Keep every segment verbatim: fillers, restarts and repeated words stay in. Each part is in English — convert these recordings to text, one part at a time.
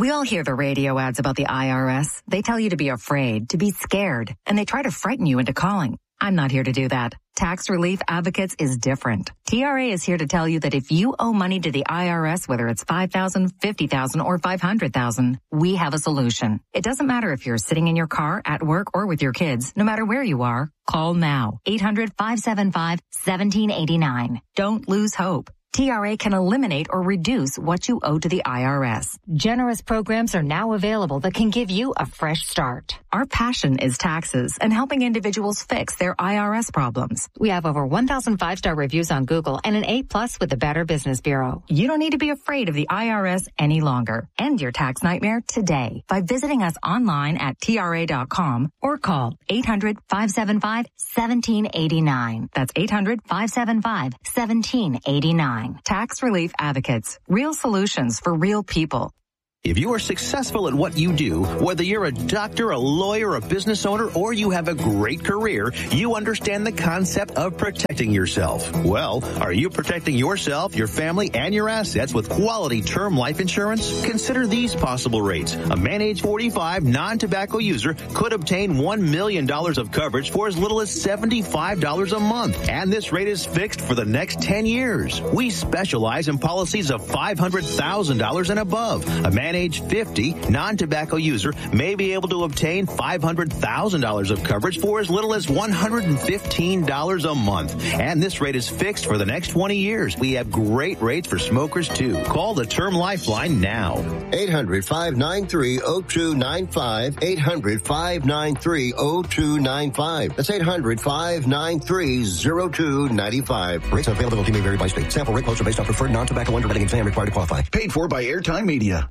We all hear the radio ads about the I R S. They tell you to be afraid, to be scared, and they try to frighten you into calling. I'm not here to do that. Tax Relief Advocates is different. T R A is here to tell you that if you owe money to the I R S, whether it's five thousand dollars, fifty thousand dollars, or five hundred thousand dollars, we have a solution. It doesn't matter if you're sitting in your car, at work, or with your kids. No matter where you are, call now. eight hundred, five seven five, one seven eight nine. Don't lose hope. T R A can eliminate or reduce what you owe to the I R S. Generous programs are now available that can give you a fresh start. Our passion is taxes and helping individuals fix their I R S problems. We have over one thousand five-star reviews on Google and an A plus with the Better Business Bureau. You don't need to be afraid of the I R S any longer. End your tax nightmare today by visiting us online at T R A dot com or call eight hundred, five seven five, one seven eight nine. That's eight hundred, five seven five, one seven eight nine. Tax Relief Advocates. Real solutions for real people. If you are successful at what you do, whether you're a doctor, a lawyer, a business owner, or you have a great career, you understand the concept of protecting yourself. Well, are you protecting yourself, your family, and your assets with quality term life insurance? Consider these possible rates. A man age forty-five, non-tobacco user could obtain one million dollars of coverage for as little as seventy-five dollars a month. And this rate is fixed for the next ten years. We specialize in policies of five hundred thousand dollars and above. A man age fifty, non-tobacco user may be able to obtain five hundred thousand dollars of coverage for as little as one hundred fifteen dollars a month. And this rate is fixed for the next twenty years. We have great rates for smokers, too. Call the Term Lifeline now. eight hundred, five nine three, oh two nine five. eight hundred, five nine three, oh two nine five. That's eight hundred, five nine three, oh two nine five. Rates and availability may vary by state. Sample rate quotes are based on preferred non-tobacco underwriting exam required to qualify. Paid for by Airtime Media.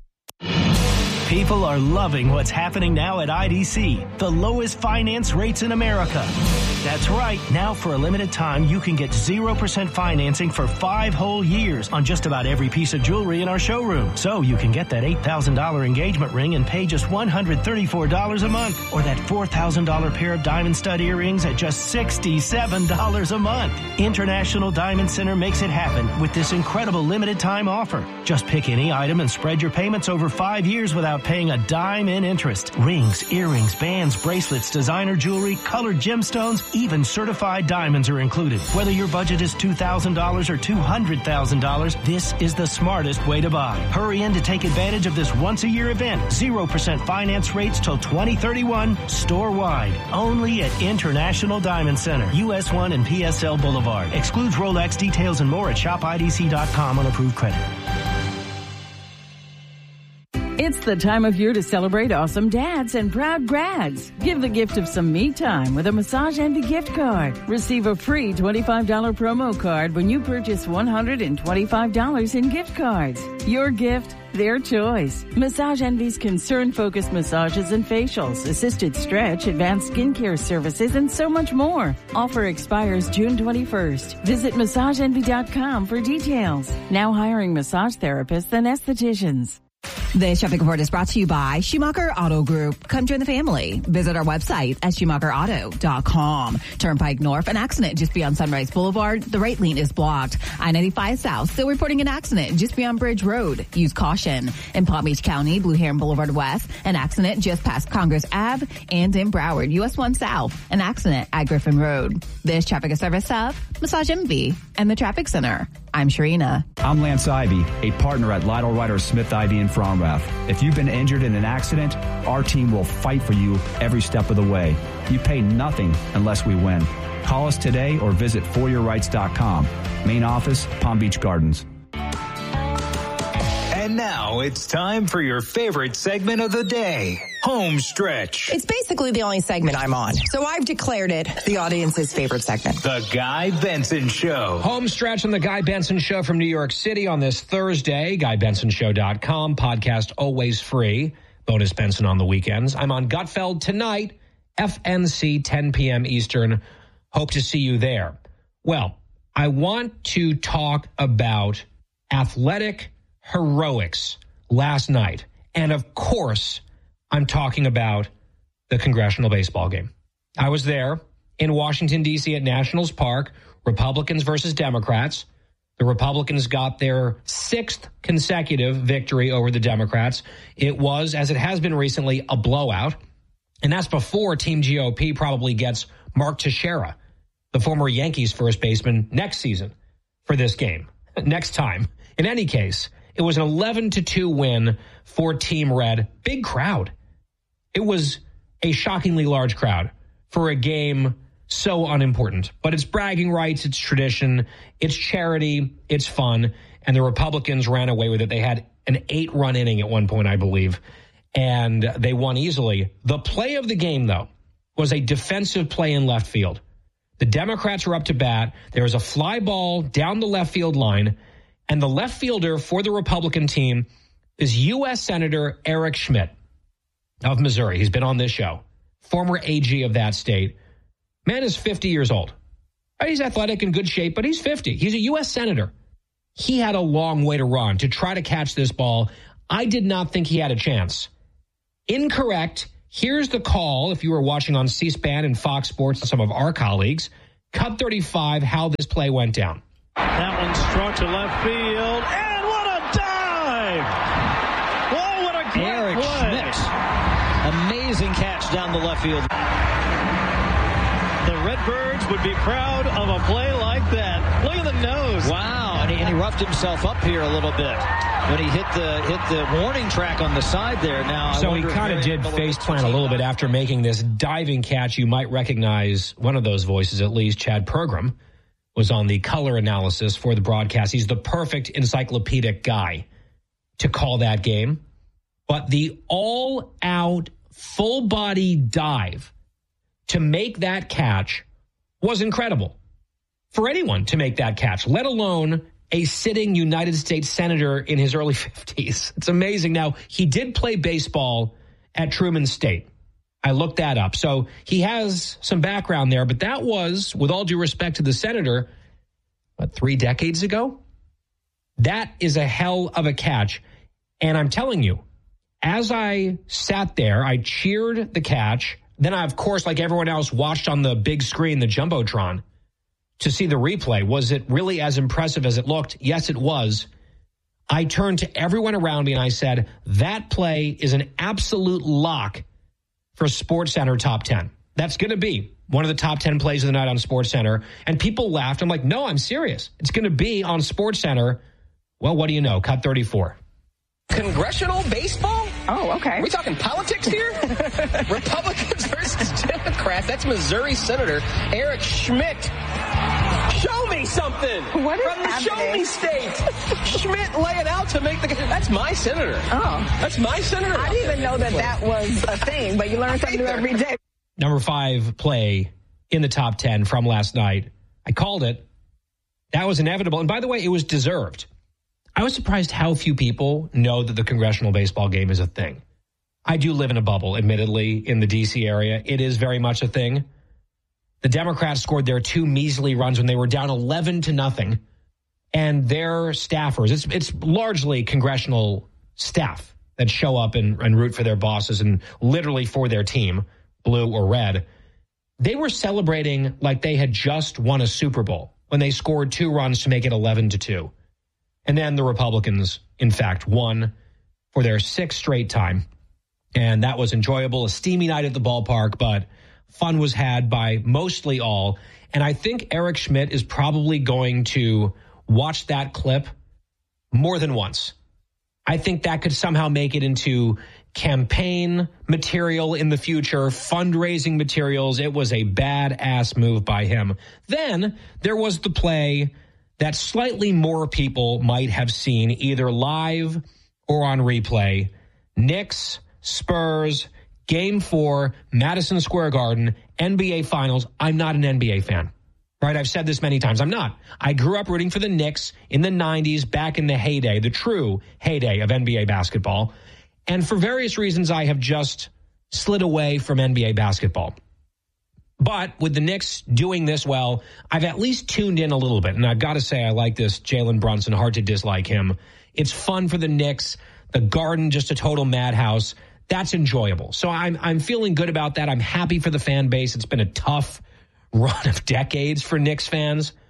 People are loving what's happening now at I D C, the lowest finance rates in America. That's right. Now, for a limited time, you can get zero percent financing for five whole years on just about every piece of jewelry in our showroom. So you can get that eight thousand dollars engagement ring and pay just one hundred thirty-four dollars a month, or that four thousand dollars pair of diamond stud earrings at just sixty-seven dollars a month. International Diamond Center makes it happen with this incredible limited time offer. Just pick any item and spread your payments over five years without paying a dime in interest. Rings, earrings, bands, bracelets, designer jewelry, colored gemstones, even certified diamonds are included. Whether your budget is two thousand dollars or two hundred thousand dollars, this is the smartest way to buy. Hurry in to take advantage of this once-a-year event. zero percent finance rates till twenty thirty-one, store-wide. Only at International Diamond Center, U S one and P S L Boulevard. Excludes Rolex. Details and more at shop I D C dot com on approved credit. It's the time of year to celebrate awesome dads and proud grads. Give the gift of some me time with a Massage Envy gift card. Receive a free twenty-five dollars promo card when you purchase one hundred twenty-five dollars in gift cards. Your gift, their choice. Massage Envy's concern-focused massages and facials, assisted stretch, advanced skincare services, and so much more. Offer expires June twenty-first. Visit massage envy dot com for details. Now hiring massage therapists and estheticians. This traffic report is brought to you by Schumacher Auto Group. Come join the family. Visit our website at schumacher auto dot com. Turnpike North, an accident just beyond Sunrise Boulevard. The right lane is blocked. I ninety-five South, still reporting an accident just beyond Bridge Road. Use caution. In Palm Beach County, Blue Heron Boulevard West, an accident just past Congress Avenue. And in Broward, U S one South, an accident at Griffin Road. This traffic is service of Massage Envy and the Traffic Center. I'm Sharina. I'm Lance Ivy, a partner at Lytle Ryder Smith Ivy in Fromrath. If you've been injured in an accident, our team will fight for you every step of the way. You pay nothing unless we win. Call us today or visit for your rights dot com. Main office, Palm Beach Gardens. And now it's time for your favorite segment of the day, Home Stretch. It's basically the only segment I'm on, so I've declared it the audience's favorite segment. The Guy Benson Show. Home Stretch on the Guy Benson Show from New York City on this Thursday. guy benson show dot com. Podcast always free. Bonus Benson on the weekends. I'm on Gutfeld tonight, F N C, ten p.m. Eastern. Hope to see you there. Well, I want to talk about athletic heroics last night. And of course, I'm talking about the congressional baseball game. I was there in Washington, D C at Nationals Park, Republicans versus Democrats. The Republicans got their sixth consecutive victory over the Democrats. It was, as it has been recently, a blowout. And that's before Team G O P probably gets Mark Teixeira, the former Yankees first baseman, next season for this game, next time. In any case, it was an eleven to two win for Team Red. Big crowd. It was a shockingly large crowd for a game so unimportant. But it's bragging rights, it's tradition, it's charity, it's fun. And the Republicans ran away with it. They had an eight-run inning at one point, I believe, and they won easily. The play of the game, though, was a defensive play in left field. The Democrats were up to bat. There was a fly ball down the left field line, and the left fielder for the Republican team is U S Senator Eric Schmitt of Missouri. He's been on this show, former A G of that state. Man is fifty years old. He's athletic, in good shape, but he's fifty. He's a U S senator. He had a long way to run to try to catch this ball. I did not think he had a chance. Incorrect. Here's the call, if you were watching on C-SPAN and Fox Sports and some of our colleagues. Cut thirty-five, how this play went down. That one struck to left field, and what a dive! Oh, what a great Eric play! Schmitt. Amazing catch down the left field. The Redbirds would be proud of a play like that. Look at the nose. Wow, and he, and he roughed himself up here a little bit when he hit the hit the warning track on the side there. Now, so he kind of did face plant a little bit after making this diving catch. You might recognize one of those voices, at least. Chad Pergram was on the color analysis for the broadcast. He's the perfect encyclopedic guy to call that game. But the all-out, full-body dive to make that catch was incredible for anyone to make that catch, let alone a sitting United States senator in his early fifties. It's amazing. Now, he did play baseball at Truman State. I looked that up. So he has some background there, but that was, with all due respect to the senator, what, three decades ago? That is a hell of a catch. And I'm telling you, as I sat there, I cheered the catch. Then I, of course, like everyone else, watched on the big screen, the Jumbotron, to see the replay. Was it really as impressive as it looked? Yes, it was. I turned to everyone around me and I said, that play is an absolute lock for SportsCenter Top ten. That's going to be one of the top ten plays of the night on SportsCenter. And people laughed. I'm like, no, I'm serious. It's going to be on SportsCenter. Well, what do you know? Cut thirty-four. Congressional baseball? Oh, okay. Are we talking politics here? Republicans versus Democrats. That's Missouri Senator Eric Schmitt. Show me something. What is from the happening? Show Me State. Schmitt laying out to make the. That's my senator. Oh, that's my senator. I didn't even know that that was a thing, but you learn something new every day. Number five play in the top ten from last night. I called it. That was inevitable. And by the way, it was deserved. I was surprised how few people know that the congressional baseball game is a thing. I do live in a bubble, admittedly, in the D C area. It is very much a thing. The Democrats scored their two measly runs when they were down eleven to nothing. And their staffers, it's it's largely congressional staff that show up and, and root for their bosses and literally for their team, blue or red. They were celebrating like they had just won a Super Bowl when they scored two runs to make it eleven to two. And then the Republicans, in fact, won for their sixth straight time. And that was enjoyable, a steamy night at the ballpark, but fun was had by mostly all. And I think Eric Schmitt is probably going to watch that clip more than once. I think that could somehow make it into campaign material in the future, fundraising materials. It was a badass move by him. Then there was the play that slightly more people might have seen either live or on replay. Knicks, Spurs, Game four, Madison Square Garden, N B A Finals. I'm not an N B A fan, right? I've said this many times. I'm not. I grew up rooting for the Knicks in the nineties, back in the heyday, the true heyday of N B A basketball. And for various reasons, I have just slid away from N B A basketball. But with the Knicks doing this well, I've at least tuned in a little bit. And I've got to say, I like this Jalen Brunson. Hard to dislike him. It's fun for the Knicks. The Garden, just a total madhouse. That's enjoyable. So I'm I'm feeling good about that. I'm happy for the fan base. It's been a tough run of decades for Knicks fans.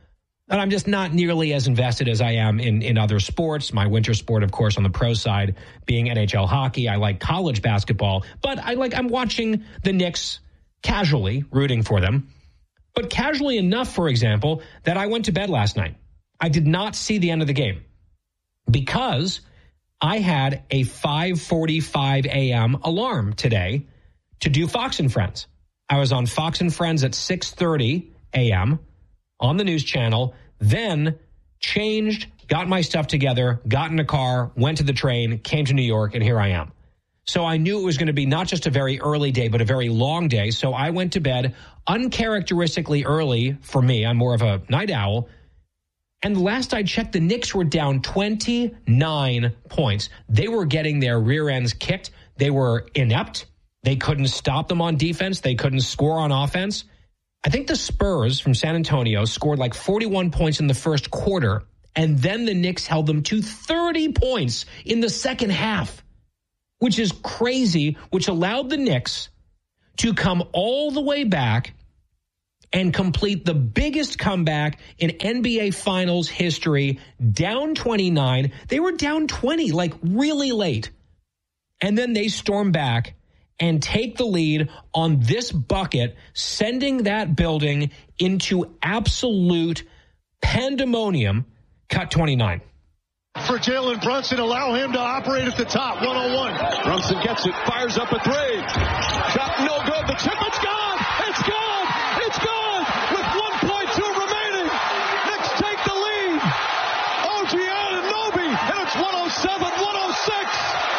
And I'm just not nearly as invested as I am in, in other sports. My winter sport, of course, on the pro side being N H L hockey. I like college basketball, but I like I'm watching the Knicks casually, rooting for them. But casually enough, for example, that I went to bed last night. I did not see the end of the game because I had a five forty-five a.m. alarm today to do Fox and Friends. I was on Fox and Friends at six thirty a.m. on the news channel, then changed, got my stuff together, got in a car, went to the train, came to New York, and here I am. So I knew it was going to be not just a very early day, but a very long day. So I went to bed uncharacteristically early for me. I'm more of a night owl. And last I checked, the Knicks were down twenty-nine points. They were getting their rear ends kicked. They were inept. They couldn't stop them on defense. They couldn't score on offense. I think the Spurs from San Antonio scored like forty-one points in the first quarter, and then the Knicks held them to thirty points in the second half, which is crazy, which allowed the Knicks to come all the way back and complete the biggest comeback in N B A Finals history, down twenty-nine. They were down twenty, like really late. And then they storm back and take the lead on this bucket, sending that building into absolute pandemonium. Cut twenty-nine. For Jalen Brunson, allow him to operate at the top, one-on-one. Brunson gets it, fires up a three. Shot no good. The tip, it's gone. It's gone. It's gone. With one point two remaining. Knicks take the lead. O G Anunoby, and it's one oh seven one oh six.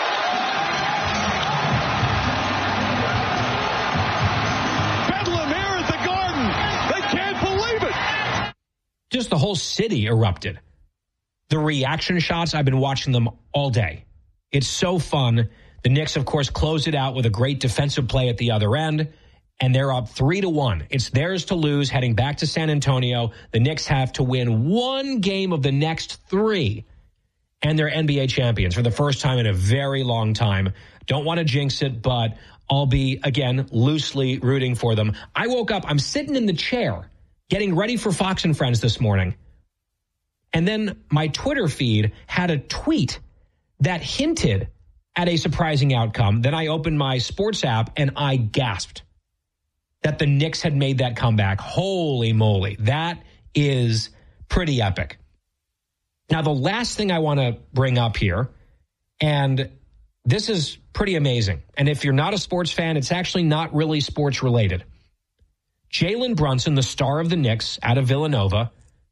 Bedlam here at the Garden. They can't believe it. Just the whole city erupted. The reaction shots, I've been watching them all day. It's so fun. The Knicks, of course, closed it out with a great defensive play at the other end, and they're up three to one. It's theirs to lose heading back to San Antonio. The Knicks have to win one game of the next three, and they're N B A champions for the first time in a very long time. Don't want to jinx it, but I'll be, again, loosely rooting for them. I woke up, I'm sitting in the chair, getting ready for Fox and Friends this morning. And then my Twitter feed had a tweet that hinted at a surprising outcome. Then I opened my sports app and I gasped that the Knicks had made that comeback. Holy moly. That is pretty epic. Now, the last thing I want to bring up here, and this is pretty amazing. And if you're not a sports fan, it's actually not really sports related. Jalen Brunson, the star of the Knicks out of Villanova,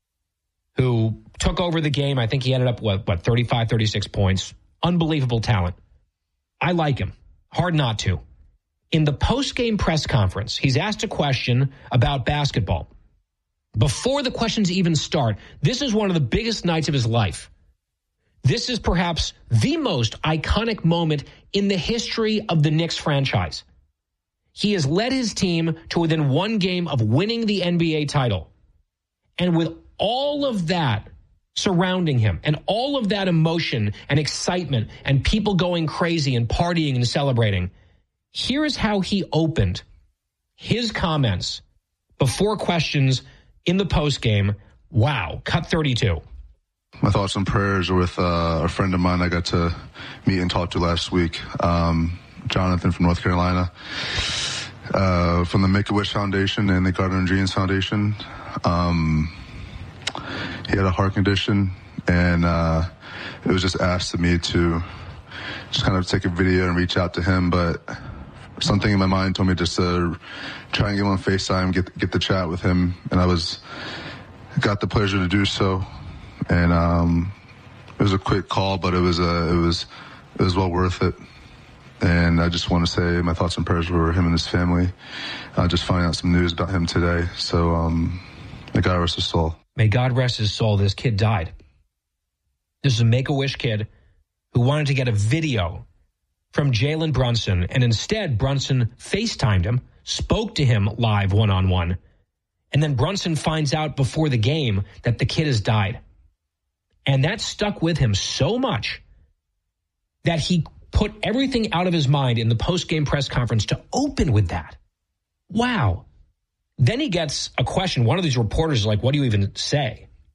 who took over the game. I think he ended up, what, what, thirty-five, thirty-six points. Unbelievable talent. I like him. Hard not to. In the post-game press conference, he's asked a question about basketball. Before the questions even start, this is one of the biggest nights of his life. This is perhaps the most iconic moment in the history of the Knicks franchise. He has led his team to within one game of winning the N B A title. And with all of that surrounding him and all of that emotion and excitement and people going crazy and partying and celebrating, here's how he opened his comments before questions in the postgame. Wow. Cut thirty-two. My thoughts and prayers are with uh, a friend of mine I got to meet and talk to last week, um, Jonathan from North Carolina, uh, from the Make-A-Wish Foundation and the Gardner Jeans Foundation. Um, He had a heart condition, and uh, it was just asked of me to just kind of take a video and reach out to him. But something in my mind told me just to try and get him on FaceTime, get get the chat with him, and I was got the pleasure to do so. And um, it was a quick call, but it was uh, it was it was well worth it. And I just want to say my thoughts and prayers were him and his family. I just found out some news about him today, so um, may God rest his soul. May God rest his soul. This kid died. This is a Make-A-Wish kid who wanted to get a video from Jalen Brunson, and instead Brunson FaceTimed him, spoke to him live one-on-one, and then Brunson finds out before the game that the kid has died. And that stuck with him so much that he put everything out of his mind in the post-game press conference to open with that. Wow. Then he gets a question. One of these reporters is like, what do you even say?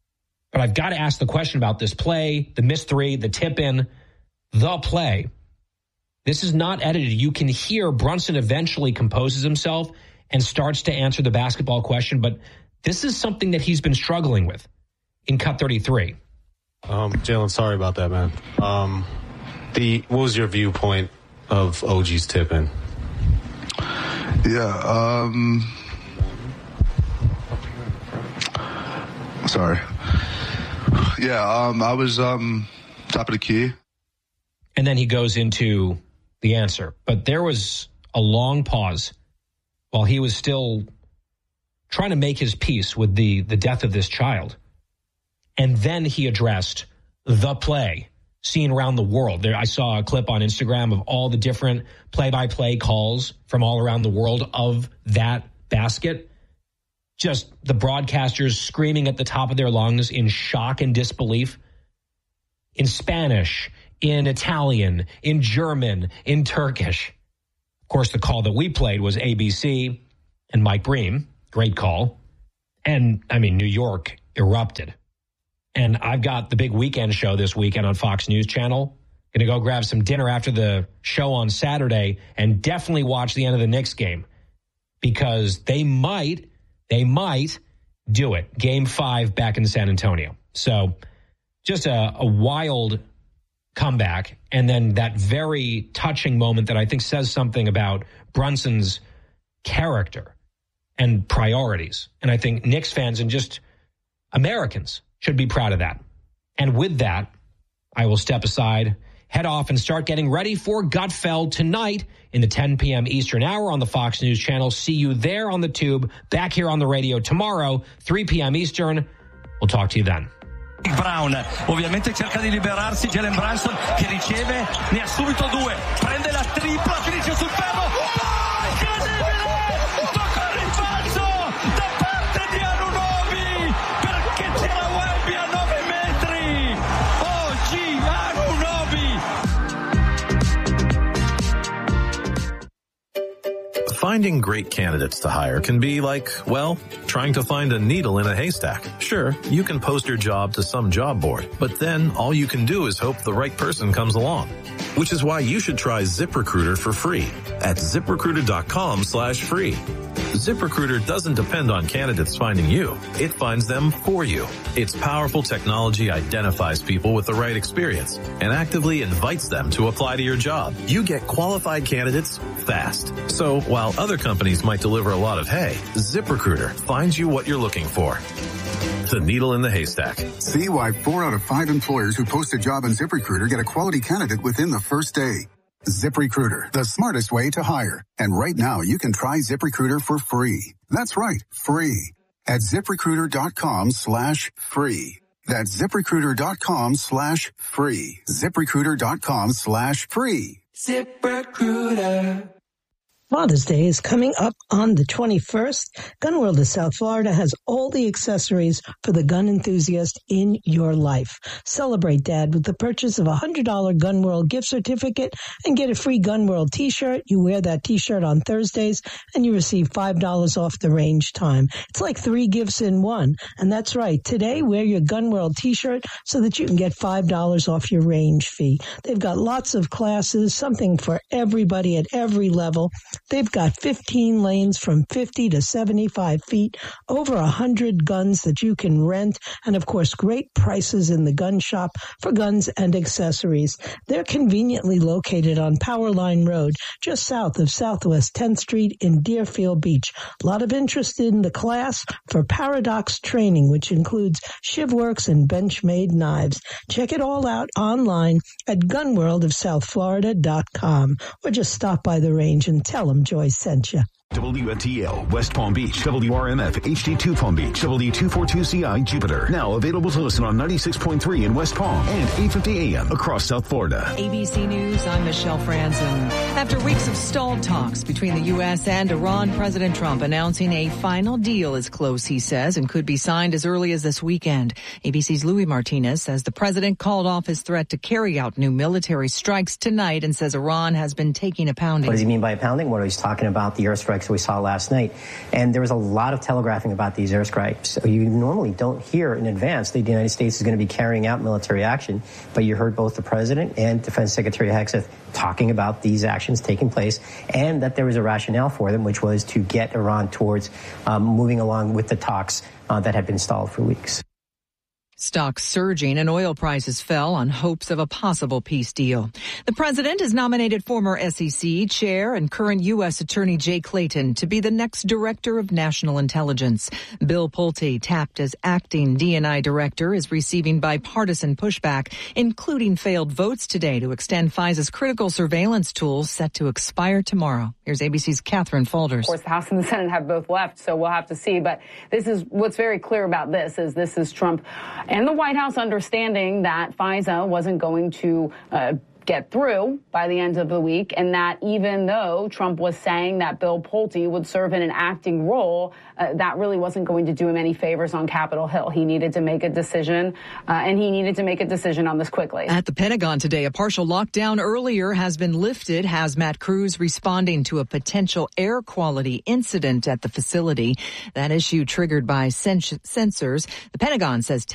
But I've got to ask the question about this play, the missed three, the tip-in, the play. This is not edited. You can hear Brunson eventually composes himself and starts to answer the basketball question, but this is something that he's been struggling with in Cut thirty-three. Um, Jalen, sorry about that, man. Um, the what was your viewpoint of O G's tip-in? Yeah, um... Sorry. Yeah, um, I was um, top of the key. And then he goes into the answer. But there was a long pause while he was still trying to make his peace with the, the death of this child. And then he addressed the play seen around the world. There, I saw a clip on Instagram of all the different play-by-play calls from all around the world of that basket. Just the broadcasters screaming at the top of their lungs in shock and disbelief. In Spanish, in Italian, in German, in Turkish. Of course, the call that we played was A B C and Mike Bream. Great call. And, I mean, New York erupted. And I've got the big weekend show this weekend on Fox News Channel. Going to go grab some dinner after the show on Saturday and definitely watch the end of the Knicks game. Because they might, they might do it. Game five back in San Antonio. So just a, a wild comeback. And then that very touching moment that I think says something about Brunson's character and priorities. And I think Knicks fans and just Americans should be proud of that. And with that, I will step aside, head off, and start getting ready for Gutfeld tonight in the ten p.m. Eastern Hour on the Fox News Channel. See you there on the tube, back here on the radio tomorrow, three p.m. Eastern. We'll talk to you then. Brown ovviamente cerca di liberarsi. Jalen Brunson che riceve, ne ha subito due, prende la tripla, finisce sul ferro. Oh, incredibile! Tocca il rimbalzo da parte di Anunoby perché c'era Wemby a nove metri. O G Anunoby. Finding great candidates to hire can be like, well, trying to find a needle in a haystack. Sure, you can post your job to some job board, but then all you can do is hope the right person comes along. Which is why you should try ZipRecruiter for free at ZipRecruiter.com slash free. ZipRecruiter doesn't depend on candidates finding you. It finds them for you. Its powerful technology identifies people with the right experience and actively invites them to apply to your job. You get qualified candidates fast. So while other companies might deliver a lot of hay, ZipRecruiter finds you what you're looking for. The needle in the haystack. See why four out of five employers who post a job on ZipRecruiter get a quality candidate within the first day. ZipRecruiter, the smartest way to hire. And right now, you can try ZipRecruiter for free. That's right, free. At ZipRecruiter.com slash free. That's ZipRecruiter.com slash free. ZipRecruiter.com slash free. ZipRecruiter. Father's Day is coming up on the twenty-first. Gun World of South Florida has all the accessories for the gun enthusiast in your life. Celebrate, Dad, with the purchase of a one hundred dollars Gun World gift certificate and get a free Gun World t-shirt. You wear that t-shirt on Thursdays and you receive five dollars off the range time. It's like three gifts in one. And that's right. Today, wear your Gun World t-shirt so that you can get five dollars off your range fee. They've got lots of classes, something for everybody at every level. They've got fifteen lanes from fifty to seventy-five feet, over one hundred guns that you can rent, and of course, great prices in the gun shop for guns and accessories. They're conveniently located on Powerline Road, just south of Southwest tenth Street in Deerfield Beach. A lot of interest in the class for Paradox training, which includes ShivWorks and Benchmade knives. Check it all out online at gun world of south florida dot com, or just stop by the range and tell them Joyce sent you. W N T L, West Palm Beach, W R M F, H D two Palm Beach, W two forty-two C I, Jupiter. Now available to listen on ninety-six point three in West Palm and eight fifty A M across South Florida. A B C News, I'm Michelle Franzen. After weeks of stalled talks between the U S and Iran, President Trump announcing a final deal is close, he says, and could be signed as early as this weekend. A B C's Louis Martinez says the president called off his threat to carry out new military strikes tonight and says Iran has been taking a pounding. What does he mean by a pounding? What he's talking about, the airstrike airstrikes that we saw last night. And there was a lot of telegraphing about these airstrikes. So you normally don't hear in advance that the United States is going to be carrying out military action, but you heard both the President and Defense Secretary Hegseth talking about these actions taking place and that there was a rationale for them, which was to get Iran towards um, moving along with the talks uh, that had been stalled for weeks. Stocks surging and oil prices fell on hopes of a possible peace deal. The president has nominated former S E C chair and current U S Attorney Jay Clayton to be the next director of national intelligence. Bill Pulte, tapped as acting D and I director, is receiving bipartisan pushback, including failed votes today to extend FISA's critical surveillance tools set to expire tomorrow. Here's A B C's Catherine Falders. Of course, the House and the Senate have both left, so we'll have to see. But this is what's very clear about this is this is Trump and the White House understanding that FISA wasn't going to uh, get through by the end of the week, and that even though Trump was saying that Bill Pulte would serve in an acting role, uh, that really wasn't going to do him any favors on Capitol Hill. He needed to make a decision, uh, and he needed to make a decision on this quickly. At the Pentagon today, a partial lockdown earlier has been lifted. Hazmat crews responding to a potential air quality incident at the facility. That issue triggered by sens- sensors. The Pentagon says